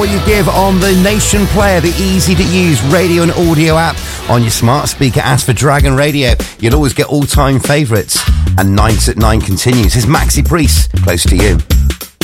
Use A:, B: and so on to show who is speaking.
A: What you give on the Nation Player, the easy-to-use radio and audio app on your smart speaker. Ask for Dragon Radio. You'll always get all-time favourites. And Nights at 9 continues. Here's Maxi Priest, Close to You.